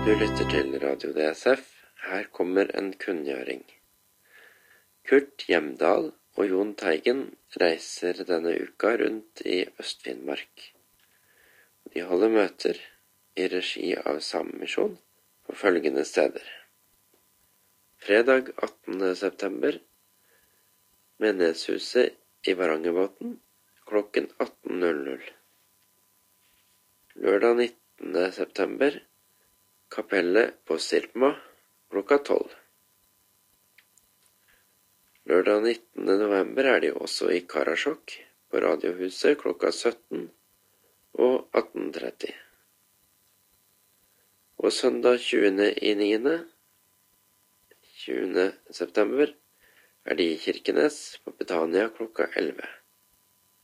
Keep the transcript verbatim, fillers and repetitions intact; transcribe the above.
Du lytter til Radio D S F. Her kommer en kunngjøring. Kurt Hjemdal og Jon Teigen reiser denne uka rundt i Øst-Finnmark. De holder møter i regi av Samemisjon på følgende steder. Fredag attende september, Menighetshuset i Varangerbotn klokken atten null null. Lørdag nittende september, Kapellet på Sirma klokka tolv. Lørdag nittende november er de også i Karasjok på Radiohuset klokka sytten og atten tretti. Og søndag tjuende i niende, tjuende september, er de i Kirkenes på Betania klokka elleve.